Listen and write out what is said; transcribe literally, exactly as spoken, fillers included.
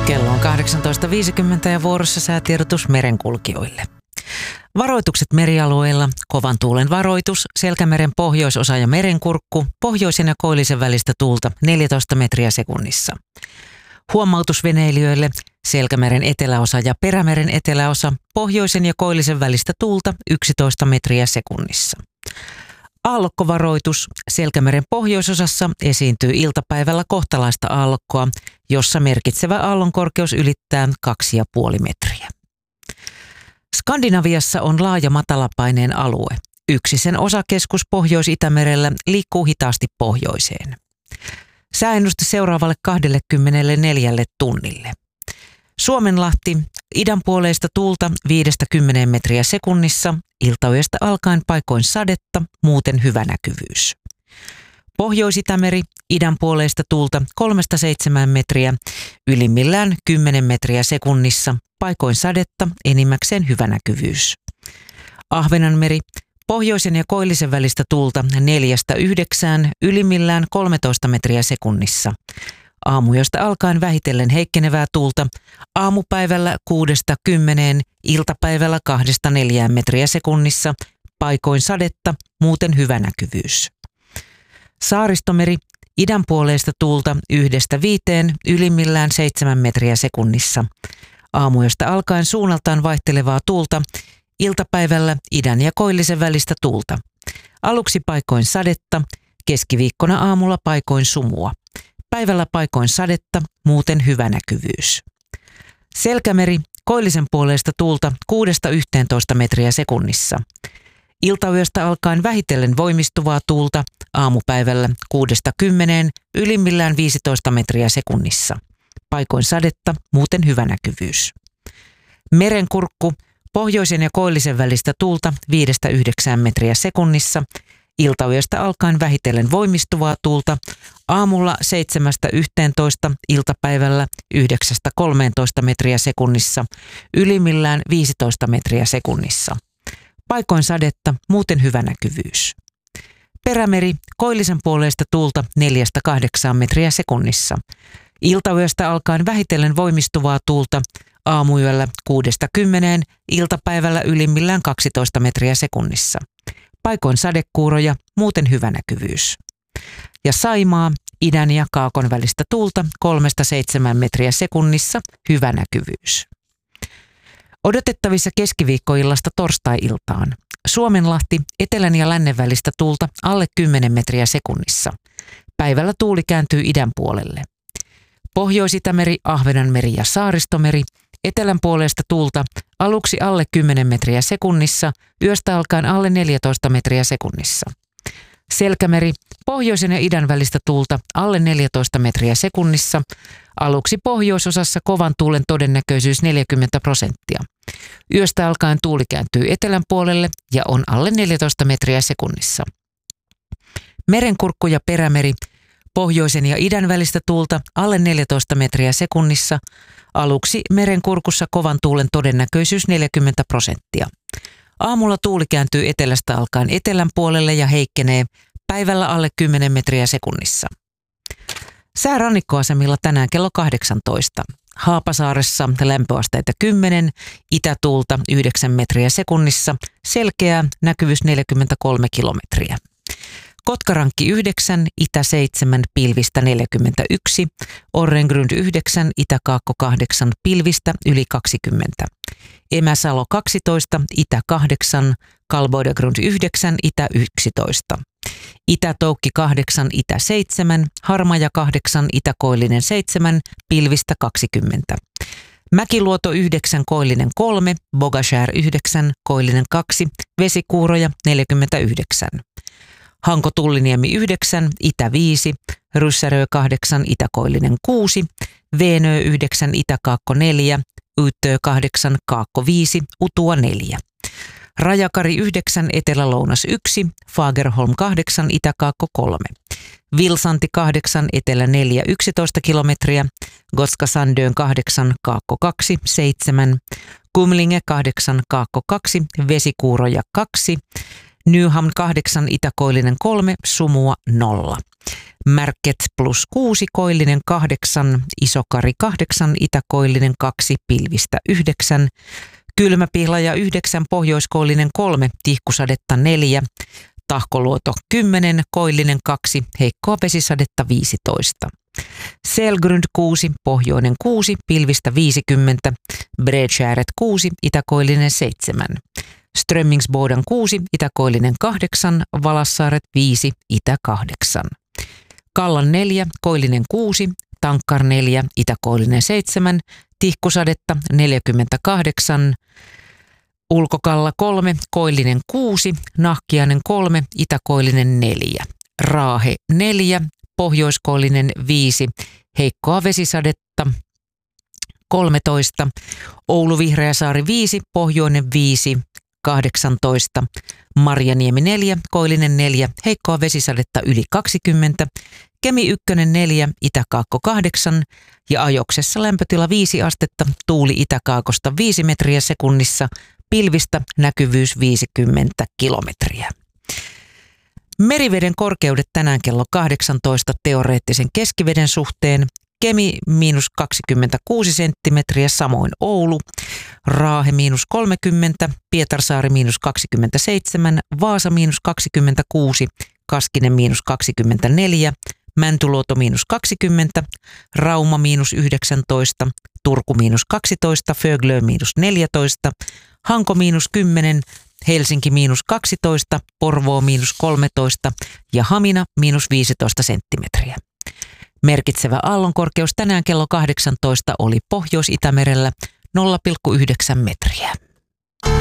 Kello on kahdeksantoista viisikymmentä ja vuorossa säätiedotus merenkulkijoille. Varoitukset merialueilla, kovan tuulen varoitus, Selkämeren pohjoisosa ja merenkurkku, pohjoisen ja koillisen välistä tuulta neljätoista metriä sekunnissa. Huomautus veneilijöille, Selkämeren eteläosa ja Perämeren eteläosa, pohjoisen ja koillisen välistä tuulta yksitoista metriä sekunnissa. Aallokkovaroitus, Selkämeren pohjoisosassa esiintyy iltapäivällä kohtalaista aallokkoa, jossa merkitsevä aallonkorkeus ylittää kaksi pilkku viisi metriä. Skandinaviassa on laaja matalapaineen alue. Yksi sen osakeskus Pohjois-Itämerellä liikkuu hitaasti pohjoiseen. Sääennuste seuraavalle kaksikymmentäneljä tunnille. Suomenlahti, idänpuoleista tuulta viidestä kymmeneen metriä sekunnissa, iltayöstä alkaen paikoin sadetta, muuten hyvä näkyvyys. Pohjois-Itämeri, idänpuoleista tuulta kolmesta seitsemään metriä, ylimmillään kymmenen metriä sekunnissa, paikoin sadetta, enimmäkseen hyvä näkyvyys. Ahvenanmeri, pohjoisen ja koillisen välistä tuulta neljästä yhdeksään, ylimmillään kolmetoista metriä sekunnissa. Aamuyöstä alkaen vähitellen heikkenevää tuulta, aamupäivällä kuudesta kymmeneen, iltapäivällä kahdesta neljään metriä sekunnissa, paikoin sadetta, muuten hyvä näkyvyys. Saaristomeri, idänpuoleista tuulta yhdestä viiteen, ylimmillään seitsemän metriä sekunnissa. Aamuyöstä alkaen suunnaltaan vaihtelevaa tuulta, iltapäivällä idän ja koillisen välistä tuulta. Aluksi paikoin sadetta, keskiviikkona aamulla paikoin sumua. Päivällä paikoin sadetta, muuten hyvä näkyvyys. Selkämeri, koillisen puoleista tuulta kuudesta yhteentoista metriä sekunnissa. Iltayöstä alkaen vähitellen voimistuvaa tuulta, aamupäivällä kuudesta kymmeneen, ylimmillään viisitoista metriä sekunnissa. Paikoin sadetta, muuten hyvä näkyvyys. Merenkurkku, pohjoisen ja koillisen välistä tuulta viidestä yhdeksään metriä sekunnissa. Iltayöstä alkaen vähitellen voimistuvaa tuulta, aamulla seitsemästä yhteentoista, iltapäivällä yhdeksästä kolmeentoista metriä sekunnissa, ylimmillään viisitoista metriä sekunnissa. Paikoin sadetta, muuten hyvä näkyvyys. Perämeri, koillisen puoleista tuulta neljästä kahdeksaan metriä sekunnissa. Iltayöstä alkaen vähitellen voimistuvaa tuulta, aamuyöllä kuudesta kymmeneen, iltapäivällä ylimmillään kaksitoista metriä sekunnissa. Paikoin sadekuuroja, muuten hyvä näkyvyys. Ja Saimaa, idän ja kaakon välistä tuulta kolmesta seitsemään metriä sekunnissa, hyvä näkyvyys. Odotettavissa keskiviikkoillasta torstai-iltaan. Suomenlahti, etelän ja lännen välistä tuulta alle kymmenen metriä sekunnissa. Päivällä tuuli kääntyy idän puolelle. Pohjois-Itämeri, Ahvenanmeri ja Saaristomeri, etelän puolesta tuulta aluksi alle kymmenen metriä sekunnissa, yöstä alkaen alle neljätoista metriä sekunnissa. Selkämeri, pohjoisen ja idän välistä tuulta alle neljätoista metriä sekunnissa, aluksi pohjoisosassa kovan tuulen todennäköisyys neljäkymmentä prosenttia. Yöstä alkaen tuuli kääntyy etelän puolelle ja on alle neljätoista metriä sekunnissa. Merenkurkku ja Perämeri, pohjoisen ja idän välistä tuulta alle neljätoista metriä sekunnissa, aluksi merenkurkussa kovan tuulen todennäköisyys neljäkymmentä prosenttia. Aamulla tuuli kääntyy etelästä alkaen etelän puolelle ja heikkenee, päivällä alle kymmenen metriä sekunnissa. Sää rannikkoasemilla tänään kello kahdeksantoista. Haapasaaressa lämpöasteita kymmenen, itätuulta yhdeksän metriä sekunnissa, selkeää, näkyvyys neljäkymmentäkolme kilometriä. Kotkarankki yhdeksän, itä seitsemän, pilvistä neljäkymmentäyksi, Orrengrund yhdeksän, itäkaakko kahdeksan, pilvistä yli kaksikymmentä. Emäsalo kaksitoista, itä kahdeksan, Kalboidagrund yhdeksän, itä yksitoista. Itätoukki kahdeksan, itä seitsemän, Harmaja kahdeksan, itäkoillinen seitsemän, pilvistä kaksikymmentä. Mäkiluoto yhdeksän, koillinen kolme, Bogashär yhdeksän, koillinen kaksi, vesikuuroja neljäkymmentäyhdeksän. Hanko Tulliniemi yhdeksän, itä viisi, Ryssärö kahdeksan, itäkoillinen kuusi, Veenö yhdeksän, itäkaakko neljä, Yyttö kahdeksan, kaakko viisi, Utua neljä. Rajakari yhdeksän, etelä-lounas yksi, Fagerholm kahdeksan, itäkaakko kolme. Vilsanti kahdeksan, etelä neljä, yksitoista kilometriä, Gotska Sandön kahdeksan, kaakko kaksi, seitsemän. Kumlinge kahdeksan, kaakko kaksi, vesikuuroja kaksi. Newham kahdeksan, Itä-Koillinen kolme, Sumua nolla. Märket plus kuusi, Koillinen kahdeksan, Isokari kahdeksan, Itä-Koillinen kaksi, Pilvistä yhdeksän. Kylmäpihlaja yhdeksän, Pohjois-Koillinen kolme, Tihkusadetta neljä. Tahkoluoto kymmenen, Koillinen kaksi, heikkoa vesisadetta viisitoista. Selgrund kuusi, Pohjoinen kuusi, Pilvistä viisikymmentä. Bredskääret kuusi, Itä-Koillinen seitsemän. Strömmingsboden kuusi, Itä-Koillinen kahdeksan, Valassaaret viisi, Itä kahdeksan. Kallan neljä, Koillinen kuusi, Tankkar neljä, Itä-Koillinen seitsemän, Tihkusadetta neljäkymmentäkahdeksan, Ulkokalla kolme, Koillinen kuusi, Nahkiainen kolme, Itä-Koillinen neljä. Raahe neljä, Pohjois-Koillinen viisi, heikkoa vesisadetta kolmetoista. Oulu Vihreäsaari viisi, Pohjoinen viisi, kahdeksantoista. Marjaniemi neljä, Koillinen neljä, heikkoa vesisadetta yli kaksikymmentä. Kemi ykkönen neljä, Itäkaakko kahdeksan ja Ajoksessa lämpötila viisi astetta, tuuli itäkaakosta viisi metriä sekunnissa, pilvistä näkyvyys viisikymmentä kilometriä. Meriveden korkeudet tänään kello kahdeksantoista teoreettisen keskiveden suhteen. Kemi miinus kaksikymmentäkuusi senttimetriä, samoin Oulu. Raahe miinus kolmekymmentä, Pietarsaari miinus kaksikymmentäseitsemän, Vaasa miinus kaksikymmentäkuusi, Kaskinen miinus kaksikymmentäneljä, Mäntyluoto miinus kaksikymmentä, Rauma miinus yhdeksäntoista, Turku miinus kaksitoista, Föglö miinus neljätoista, Hanko miinus kymmenen, Helsinki miinus kaksitoista, Porvoo miinus kolmetoista ja Hamina miinus viisitoista senttimetriä. Merkitsevä aallonkorkeus tänään kello kahdeksantoista oli Pohjois-Itämerellä nolla pilkku yhdeksän metriä.